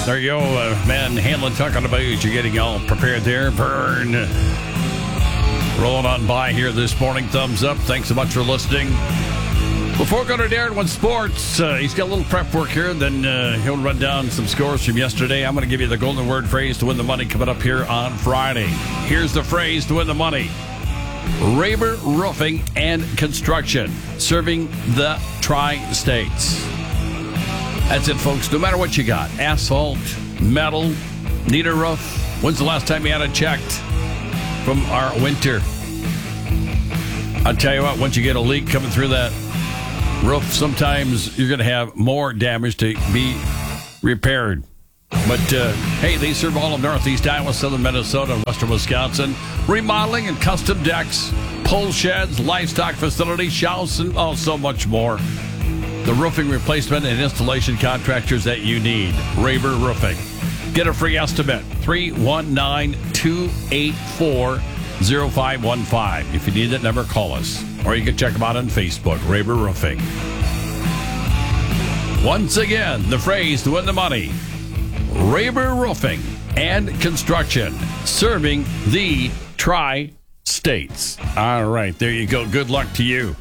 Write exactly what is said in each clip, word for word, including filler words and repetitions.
There you go, uh, man. Hanlon talking about you. You're getting all prepared there. Burn. Rolling on by here this morning. Thumbs up. Thanks so much for listening. Before we go to Darren with sports, uh, he's got a little prep work here. Then uh, he'll run down some scores from yesterday. I'm going to give you the golden word phrase to win the money coming up here on Friday. Here's the phrase to win the money. Raber Roofing and Construction, serving the Tri-States. That's it, folks. No matter what you got, asphalt, metal, need a roof. When's the last time you had it checked from our winter? I'll tell you what, once you get a leak coming through that roof, sometimes you're going to have more damage to be repaired. But, uh, hey, they serve all of Northeast Iowa, Southern Minnesota, and Western Wisconsin. Remodeling and custom decks, pole sheds, livestock facilities, showers, and oh, so much more. The roofing replacement and installation contractors that you need. Raber Roofing. Get a free estimate. three one nine, two eight four, zero five one five. If you need that number, call us. Or you can check them out on Facebook, Raber Roofing. Once again, the phrase to win the money. Raber Roofing and Construction, serving the Tri-States. All right, there you go. Good luck to you.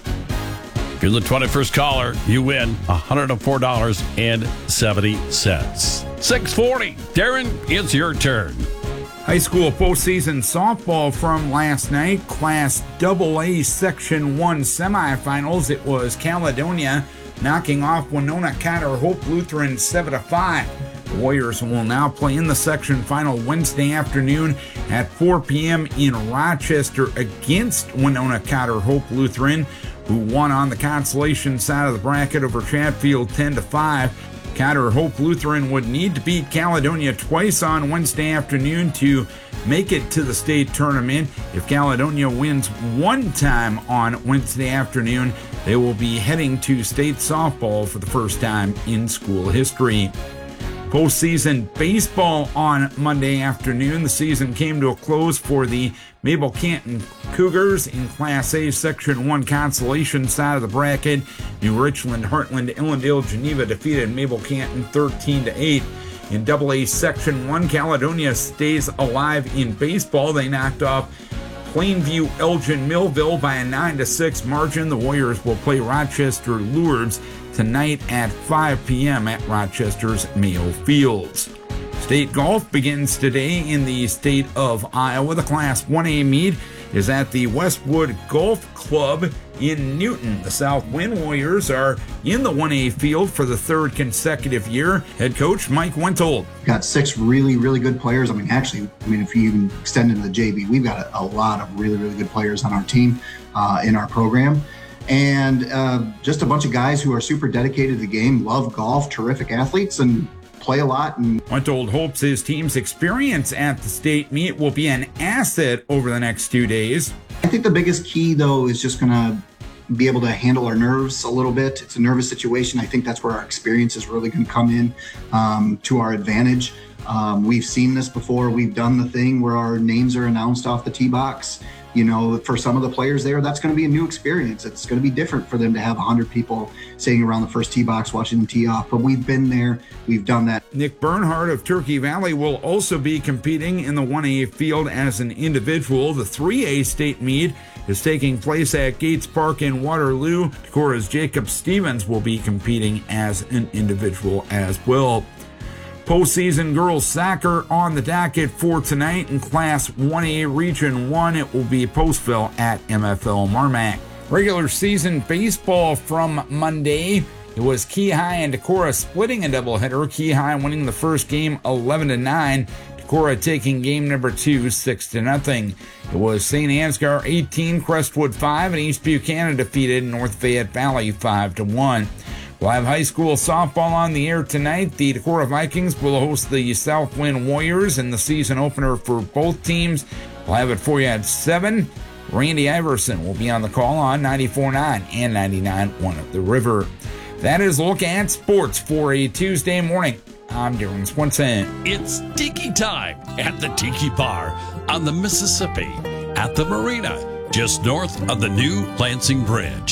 If you're the twenty-first caller, you win one hundred four dollars and seventy cents. six forty. Darren, it's your turn. High school postseason softball from last night. Class double A Section one semifinals. It was Caledonia knocking off Winona Cotter Hope Lutheran seven to five. The Warriors will now play in the section final Wednesday afternoon at four p.m. in Rochester against Winona Cotter Hope Lutheran, who won on the consolation side of the bracket over Chatfield ten to five. Cotter Hope Lutheran would need to beat Caledonia twice on Wednesday afternoon to make it to the state tournament. If Caledonia wins one time on Wednesday afternoon, they will be heading to state softball for the first time in school history. Postseason baseball on Monday afternoon. The season came to a close for the Mabel Canton Cougars in Class A Section one consolation side of the bracket. New Richland, Heartland, Illendale, Geneva defeated Mabel Canton thirteen to eight. In Double A Section one, Caledonia stays alive in baseball. They knocked off Plainview Elgin Millville by a nine to six margin. The Warriors will play Rochester Lourdes tonight at five p.m. at Rochester's Mayo Fields. State golf begins today in the state of Iowa. The Class one A meet is at the Westwood Golf Club in Newton. The Southwind Warriors are in the one A field for the third consecutive year. Head coach Mike Wentold. Got six really, really good players. I mean, actually, I mean, if you even extend into the J V, we've got a, a lot of really, really good players on our team, uh, in our program. And uh, just a bunch of guys who are super dedicated to the game, love golf, terrific athletes, and play a lot. And Wentold hopes his team's experience at the state meet will be an asset over the next two days. I think the biggest key, though, is just going to be able to handle our nerves a little bit. It's a nervous situation. I think that's where our experience is really going to come in um, to our advantage. Um, we've seen this before. We've done the thing where our names are announced off the tee box. You know, for some of the players there, that's going to be a new experience. It's going to be different for them to have one hundred people sitting around the first tee box watching them tee off. But we've been there. We've done that. Nick Bernhardt of Turkey Valley will also be competing in the one A field as an individual. The three A state meet is taking place at Gates Park in Waterloo. Decora's Jacob Stevens will be competing as an individual as well. Postseason girls soccer on the docket for tonight in Class one A Region one. It will be Postville at M F L Marmac. Regular season baseball from Monday. It was Key High and Decorah splitting a doubleheader. Key High winning the first game eleven to nine. Decorah taking game number two six to nothing. It was Saint Ansgar eighteen, Crestwood five, and East Buchanan defeated North Fayette Valley five to one. We'll have high school softball on the air tonight. The Decorah Vikings will host the Southwind Warriors in the season opener for both teams. We'll have it for you at seven. Randy Iverson will be on the call on ninety-four point nine and ninety-nine point one of the River. That is a look at sports for a Tuesday morning. I'm Darren Swenson. It's Tiki time at the Tiki Bar on the Mississippi at the Marina, just north of the new Lansing Bridge.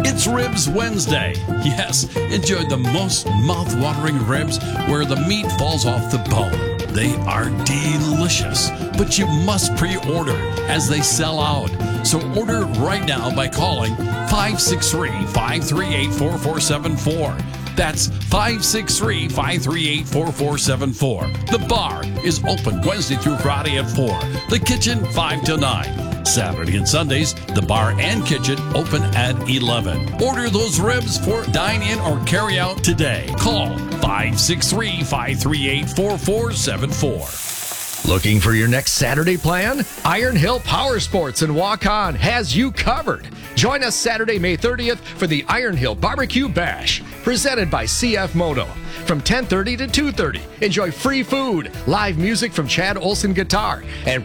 It's Ribs Wednesday. Yes, enjoy the most mouth-watering ribs where the meat falls off the bone. They are delicious, but you must pre-order as they sell out. So order right now by calling five six three, five three eight, four four seven four. That's five six three, five three eight, four four seven four. The bar is open Wednesday through Friday at four. The kitchen, five to nine. Saturday and Sundays, the bar and kitchen open at eleven. Order those ribs for dine-in or carry-out today. Call five six three, five three eight, four four seven four. Looking for your next Saturday plan? Iron Hill Power Sports in Waukon has you covered. Join us Saturday, May thirtieth for the Iron Hill Barbecue Bash, presented by C F Moto. From ten thirty to two thirty, enjoy free food, live music from Chad Olson Guitar, and